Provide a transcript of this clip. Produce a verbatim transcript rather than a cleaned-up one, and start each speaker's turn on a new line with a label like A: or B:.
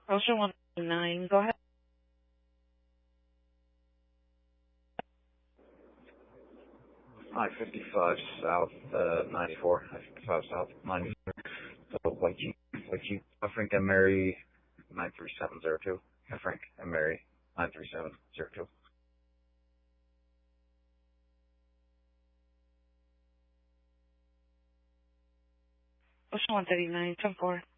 A: Ocean one nine, go ahead.
B: I fifty-five South, uh, ninety-four. I fifty-five South, ninety-four. So, like you, like you, I Frank and Mary, nine three seven zero two. I Frank and Mary, nine three seven zero two.
A: Ocean one thirty-nine, ten four.